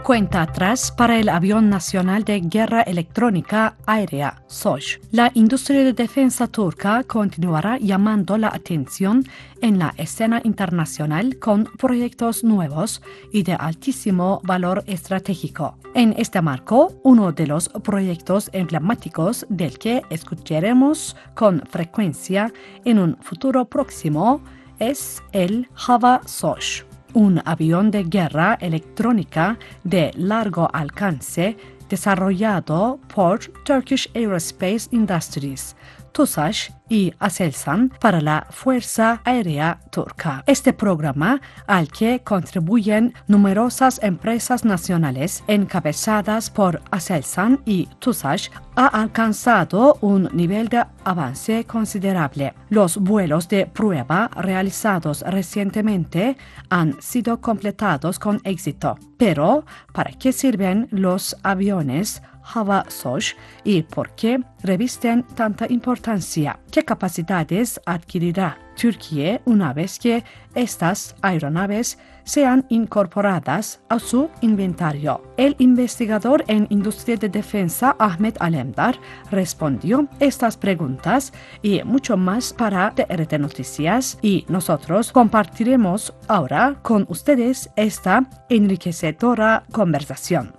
Cuenta atrás para el avión nacional de guerra electrónica aérea SOJ. La industria de defensa turca continuará llamando la atención en la escena internacional con proyectos nuevos y de altísimo valor estratégico. En este marco, uno de los proyectos emblemáticos del que escucharemos con frecuencia en un futuro próximo es el Hava SOJ, un avión de guerra electrónica de largo alcance desarrollado por Turkish Aerospace Industries, TUSAŞ y Aselsan para la Fuerza Aérea Turca. Este programa, al que contribuyen numerosas empresas nacionales encabezadas por Aselsan y TUSAŞ, ha alcanzado un nivel de avance considerable. Los vuelos de prueba realizados recientemente han sido completados con éxito. Pero, ¿para qué sirven los aviones Hava SOJ y por qué revisten tanta importancia? ¿Qué capacidades adquirirá Türkiye una vez que estas aeronaves sean incorporadas a su inventario? El investigador en industria de defensa Ahmet Alemdar respondió estas preguntas y mucho más para TRT Noticias, y nosotros compartiremos ahora con ustedes esta enriquecedora conversación.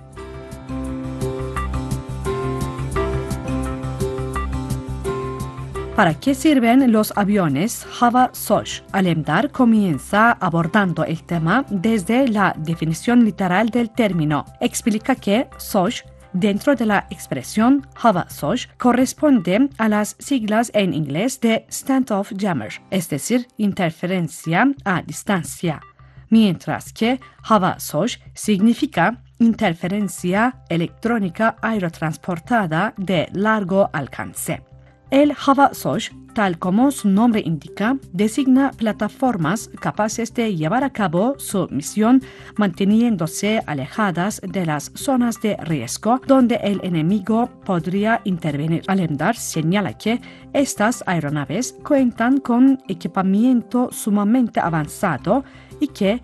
¿Para qué sirven los aviones Hava SOJ? Alemdar comienza abordando el tema desde la definición literal del término. Explica que SOJ, dentro de la expresión Hava SOJ, corresponde a las siglas en inglés de Stand-off Jammer, es decir, interferencia a distancia, mientras que Hava SOJ significa interferencia electrónica aerotransportada de largo alcance. El Hava SOJ, tal como su nombre indica, designa plataformas capaces de llevar a cabo su misión manteniéndose alejadas de las zonas de riesgo donde el enemigo podría intervenir. Alemdar señala que estas aeronaves cuentan con equipamiento sumamente avanzado y que